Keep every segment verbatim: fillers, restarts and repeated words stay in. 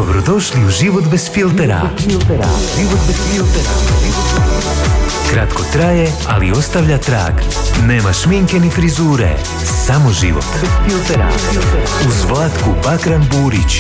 Dobrodošli u Život bez filtera. Život bez filtera. Kratko traje, ali ostavlja trag. Nema šminke ni frizure, samo život bez filtera. Uz Vlatku Bakran-Burić.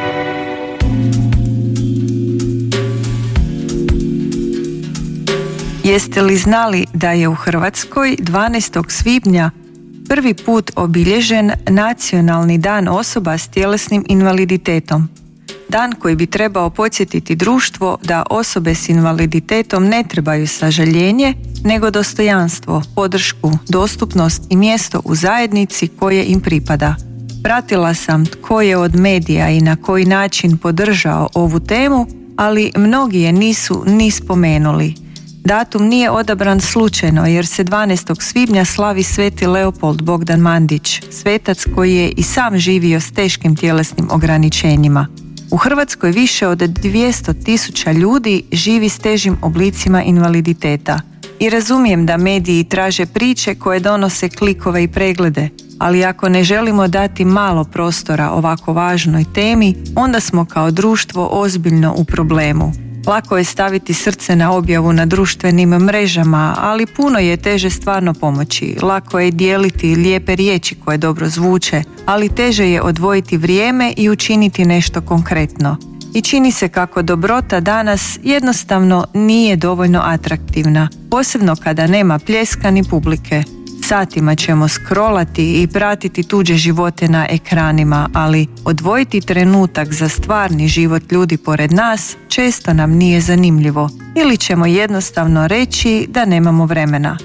Jeste li znali da je u Hrvatskoj dvanaestog svibnja prvi put obilježen Nacionalni dan osoba s tjelesnim invaliditetom? Dan koji bi trebao podsjetiti društvo da osobe s invaliditetom ne trebaju sažaljenje, nego dostojanstvo, podršku, dostupnost i mjesto u zajednici koje im pripada. Pratila sam tko je od medija i na koji način podržao ovu temu, ali mnogi je nisu ni spomenuli. Datum nije odabran slučajno jer se dvanaestog svibnja slavi sveti Leopold Bogdan Mandić, svetac koji je i sam živio s teškim tjelesnim ograničenjima. U Hrvatskoj više od dvjesto tisuća ljudi živi s težim oblicima invaliditeta. I razumijem da mediji traže priče koje donose klikove i preglede, ali ako ne želimo dati malo prostora ovako važnoj temi, onda smo kao društvo ozbiljno u problemu. Lako je staviti srce na objavu na društvenim mrežama, ali puno je teže stvarno pomoći. Lako je dijeliti lijepe riječi koje dobro zvuče, ali teže je odvojiti vrijeme i učiniti nešto konkretno. I čini se kako dobrota danas jednostavno nije dovoljno atraktivna, posebno kada nema pljeska ni publike. Satima ćemo scrollati i pratiti tuđe živote na ekranima, ali odvojiti trenutak za stvarni život ljudi pored nas često nam nije zanimljivo, ili ćemo jednostavno reći da nemamo vremena.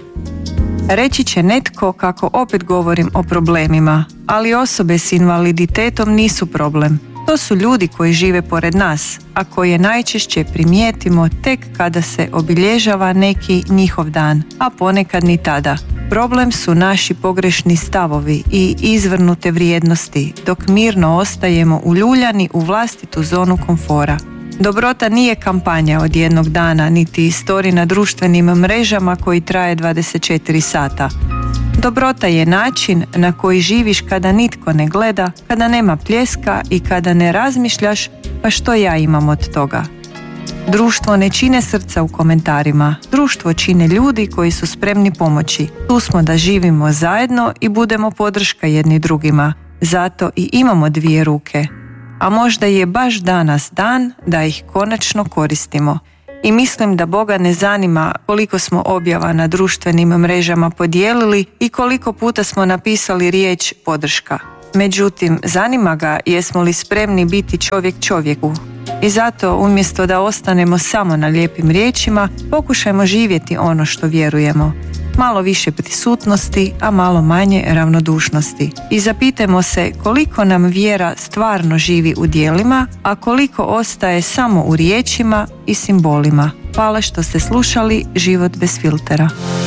Reći će netko kako opet govorim o problemima, ali osobe s invaliditetom nisu problem. To su ljudi koji žive pored nas, a koje najčešće primijetimo tek kada se obilježava neki njihov dan, a ponekad ni tada. Problem su naši pogrešni stavovi i izvrnute vrijednosti, dok mirno ostajemo uljuljani u vlastitu zonu komfora. Dobrota nije kampanja od jednog dana, niti story na društvenim mrežama koji traje dvadeset četiri sata. Dobrota je način na koji živiš kada nitko ne gleda, kada nema pljeska i kada ne razmišljaš pa što ja imam od toga. Društvo ne čine srca u komentarima, društvo čine ljudi koji su spremni pomoći. Tu smo da živimo zajedno i budemo podrška jedni drugima. Zato i imamo dvije ruke. A možda je baš danas dan da ih konačno koristimo. I mislim da Boga ne zanima koliko smo objava na društvenim mrežama podijelili i koliko puta smo napisali riječ podrška. Međutim, zanima ga jesmo li spremni biti čovjek čovjeku. I zato umjesto da ostanemo samo na lijepim riječima, pokušajmo živjeti ono što vjerujemo. Malo više prisutnosti, a malo manje ravnodušnosti. I zapitajmo se koliko nam vjera stvarno živi u djelima, a koliko ostaje samo u riječima i simbolima. Hvala što ste slušali Život bez filtera.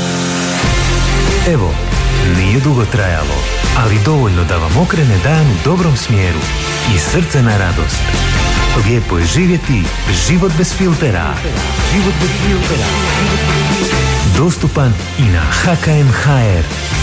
Evo, nije dugo trajalo, ali dovoljno da vam okrene dan u dobrom smjeru i srce na radost. Lijepo je živjeti Život bez filtera. Život bez filtera. Dostupan i na ha ka em ha er.